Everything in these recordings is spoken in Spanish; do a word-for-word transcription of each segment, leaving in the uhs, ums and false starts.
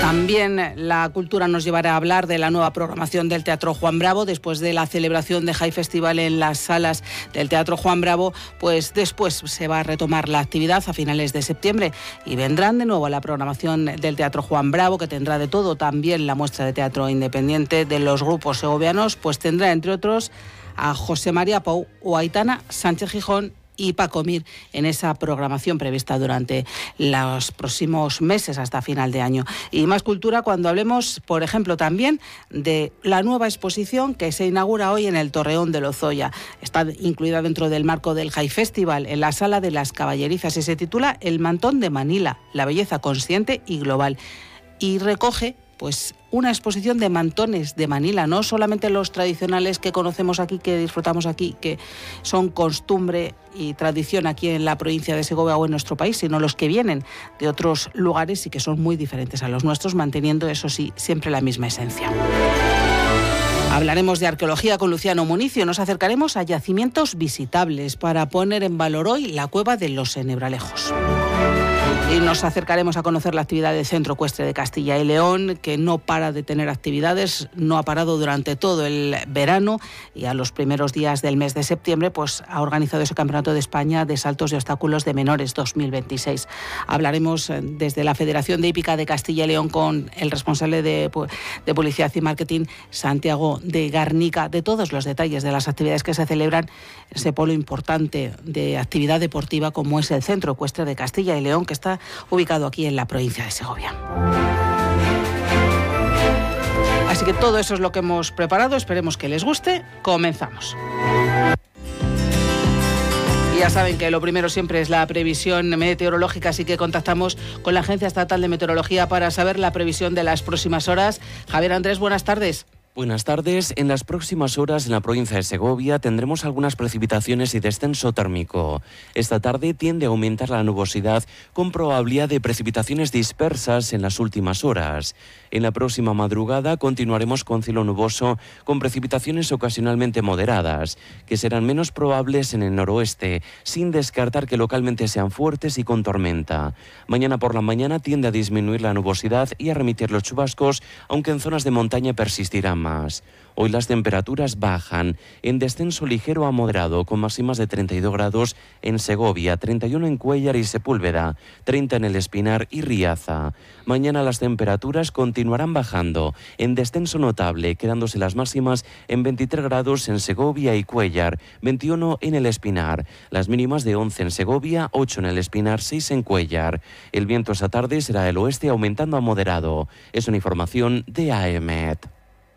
También la cultura nos llevará a hablar de la nueva programación del Teatro Juan Bravo. Después de la celebración de High Festival en las salas del Teatro Juan Bravo, pues después se va a retomar la actividad a finales de septiembre y vendrán de nuevo a la programación del Teatro Juan Bravo, que tendrá de todo. También la muestra de teatro independiente de los grupos segovianos, pues tendrá entre otros a José María Pou o Aitana Sánchez Gijón y Paco Mir en esa programación prevista durante los próximos meses hasta final de año. Y más cultura cuando hablemos, por ejemplo, también de la nueva exposición que se inaugura hoy en el Torreón de Lozoya. Está incluida dentro del marco del High Festival en la Sala de las Caballerizas y se titula El Mantón de Manila, la belleza consciente y global. Y recoge pues una exposición de mantones de Manila, no solamente los tradicionales que conocemos aquí, que disfrutamos aquí, que son costumbre y tradición aquí en la provincia de Segovia o en nuestro país, sino los que vienen de otros lugares y que son muy diferentes a los nuestros, manteniendo, eso sí, siempre la misma esencia. Hablaremos de arqueología con Luciano Municio. Nos acercaremos a yacimientos visitables para poner en valor hoy la cueva de los Ennebralejos. Y nos acercaremos a conocer la actividad del Centro Ecuestre de Castilla y León, que no para de tener actividades, no ha parado durante todo el verano y a los primeros días del mes de septiembre pues ha organizado ese Campeonato de España de Saltos y Obstáculos de Menores dos mil veintiséis. Hablaremos desde la Federación de Hípica de Castilla y León con el responsable de, de Publicidad y Marketing, Santiago de Garnica, de todos los detalles de las actividades que se celebran en ese polo importante de actividad deportiva como es el Centro Ecuestre de Castilla y León, que está ubicado aquí en la provincia de Segovia. Así que todo eso es lo que hemos preparado, esperemos que les guste. Comenzamos. Y ya saben que lo primero siempre es la previsión meteorológica, así que contactamos con la Agencia Estatal de Meteorología para saber la previsión de las próximas horas. Javier Andrés, buenas tardes. Buenas tardes. En las próximas horas en la provincia de Segovia tendremos algunas precipitaciones y descenso térmico. Esta tarde tiende a aumentar la nubosidad con probabilidad de precipitaciones dispersas en las últimas horas. En la próxima madrugada continuaremos con cielo nuboso con precipitaciones ocasionalmente moderadas, que serán menos probables en el noroeste, sin descartar que localmente sean fuertes y con tormenta. Mañana por la mañana tiende a disminuir la nubosidad y a remitir los chubascos, aunque en zonas de montaña persistirán más. Hoy las temperaturas bajan, en descenso ligero a moderado, con máximas de treinta y dos grados en Segovia, treinta y uno en Cuéllar y Sepúlveda, treinta en El Espinar y Riaza. Mañana las temperaturas continuarán bajando, en descenso notable, quedándose las máximas en veintitrés grados en Segovia y Cuéllar, veintiuno en El Espinar, las mínimas de once en Segovia, ocho en El Espinar, seis en Cuéllar. El viento esta tarde será del oeste aumentando a moderado. Es una información de A E M E T.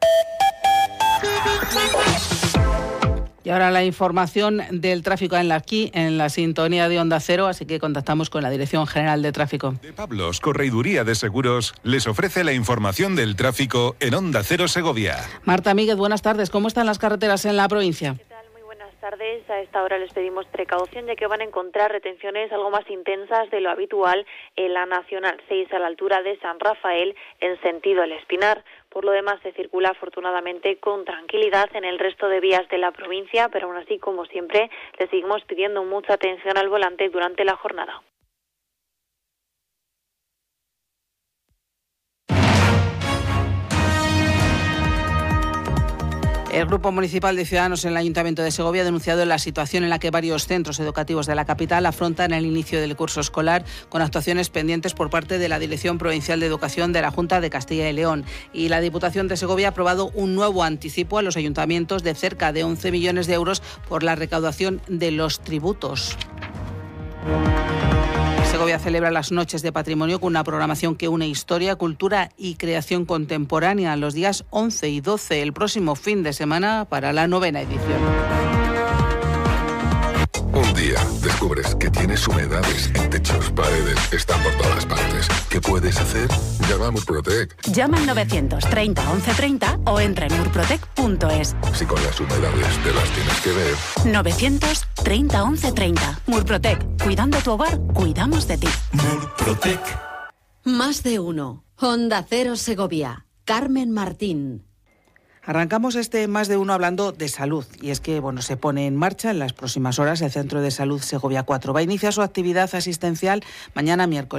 Y ahora la información del tráfico en la, aquí, en la sintonía de Onda Cero, así que contactamos con la Dirección General de Tráfico. De Pablos, Correiduría de Seguros, les ofrece la información del tráfico en Onda Cero Segovia. Marta Míguez, buenas tardes. ¿Cómo están las carreteras en la provincia? Buenas tardes. A esta hora les pedimos precaución, ya que van a encontrar retenciones algo más intensas de lo habitual en la Nacional seis a la altura de San Rafael en sentido El Espinar. Por lo demás se circula afortunadamente con tranquilidad en el resto de vías de la provincia, pero aún así, como siempre, les seguimos pidiendo mucha atención al volante durante la jornada. El Grupo Municipal de Ciudadanos en el Ayuntamiento de Segovia ha denunciado la situación en la que varios centros educativos de la capital afrontan el inicio del curso escolar con actuaciones pendientes por parte de la Dirección Provincial de Educación de la Junta de Castilla y León. Y la Diputación de Segovia ha aprobado un nuevo anticipo a los ayuntamientos de cerca de once millones de euros por la recaudación de los tributos. Segovia celebra las Noches de Patrimonio con una programación que une historia, cultura y creación contemporánea los días once y doce, el próximo fin de semana, para la novena edición. Un día descubres que tienes humedades en techos, paredes, están por todas partes. ¿Qué puedes hacer? Llama a Murprotec. Llama al novecientos treinta once treinta o entra en murprotec punto es. Si con las humedades te las tienes que ver. novecientos treinta once treinta. Murprotec. Cuidando tu hogar, cuidamos de ti. Murprotec. Más de uno. Onda Cero Segovia. Carmen Martín. Arrancamos este Más de Uno hablando de salud, y es que bueno, se pone en marcha en las próximas horas el Centro de Salud Segovia cuatro. Va a iniciar su actividad asistencial mañana miércoles.